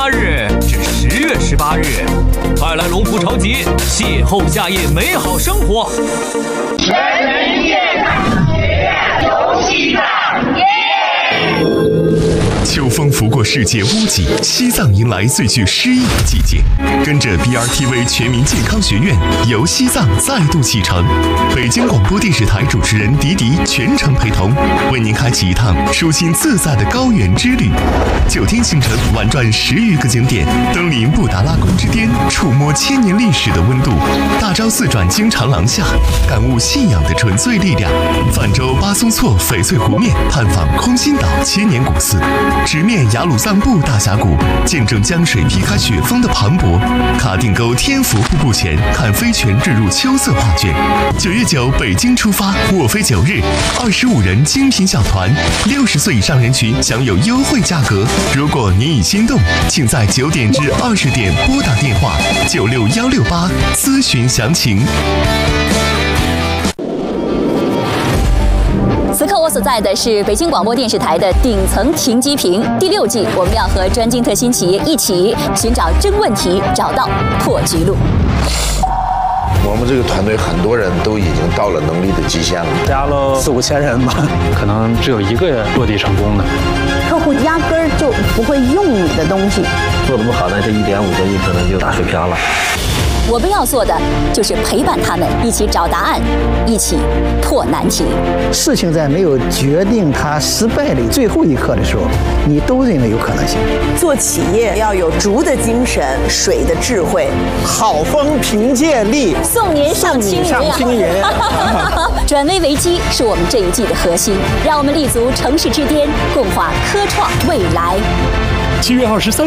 日至10月18日，快来龙福超级邂逅夏夜美好生活。 全人夜场学院游戏场耶！ 秋风拂过世界屋脊，西藏迎来最具诗意的季节。跟着 BRTV 全民健康学院游西藏再度启程，北京广播电视台主持人迪迪全程陪同，为您开启一趟舒心自在的高原之旅。9天行程，玩转10余个景点，登临布达拉宫之巅，触摸千年历史的温度；大昭寺转经长廊下，感悟信仰的纯粹力量；泛舟巴松措翡翠湖面，探访空心岛千年古寺；直面雅鲁藏布大峡谷，见证江水劈开雪峰的磅礴；卡定沟天府瀑布前，看飞泉坠入秋色画卷。9月9，北京出发，卧飞9日，25人精品小团，60岁以上人群享有优惠价格。如果您已心动，请在9点至20点拨打电话96168咨询详情。 此刻我所在的是北京广播电视台的顶层停机坪。第6季，我们要和专精特新企业一起寻找真问题，找到破局路。 我们这个团队很多人都已经到了能力的极限了， 加了4、5千人吧，可能只有1个落地成功的。 客户压根儿就不会用你的东西， 做得不好呢，这1.5个亿可能就打水漂了。 我们要做的就是陪伴他们一起找答案，一起破难题。 事情在没有决定它失败的最后一刻的时候，你都认为有可能性。 做企业要有竹的精神，水的智慧， 好风凭借力， 送年上青云。转危为机是我们这一季的核心，让我们立足城市之巅，共话科创未来。 7月23日。